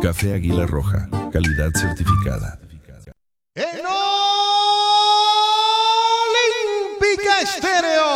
Café Águila Roja, calidad certificada. En Olímpica Estéreo.